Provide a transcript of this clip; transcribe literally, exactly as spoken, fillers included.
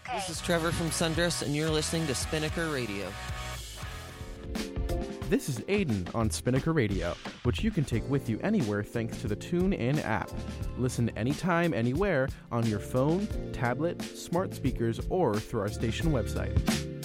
This is Trevor from Sundress, and you're listening to Spinnaker Radio. This is Aiden on Spinnaker Radio, which you can take with you anywhere thanks to the TuneIn app. Listen anytime, anywhere on your phone, tablet, smart speakers, or through our station website.